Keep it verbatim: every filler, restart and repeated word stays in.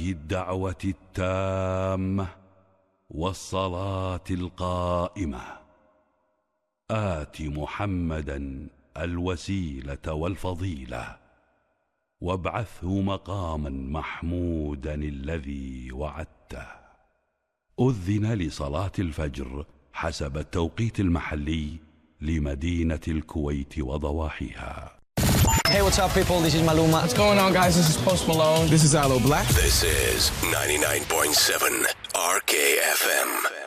هذه الدعوة التامة والصلاة القائمة آت محمدا الوسيلة والفضيلة وابعثه مقاما محمودا الذي وعدته. أذن لصلاة الفجر حسب التوقيت المحلي لمدينة الكويت وضواحيها. Hey, what's up, people? This is Maluma. What's going on, guys? This is Post Malone. This is Aloe Black. This is ninety-nine point seven R K F M.